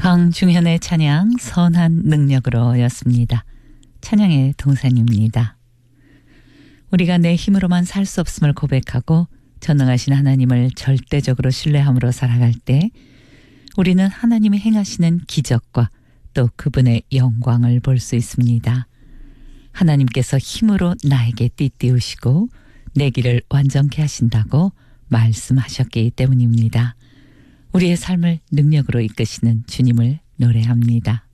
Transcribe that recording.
황중현의 찬양 선한 능력으로였습니다. 찬양의 동산입니다. 우리가 내 힘으로만 살 수 없음을 고백하고 전능하신 하나님을 절대적으로 신뢰함으로 살아갈 때 우리는 하나님이 행하시는 기적과 또 그분의 영광을 볼 수 있습니다. 하나님께서 힘으로 나에게 띠띠우시고 내 길을 완전케 하신다고 말씀하셨기 때문입니다. 우리의 삶을 능력으로 이끄시는 주님을 노래합니다.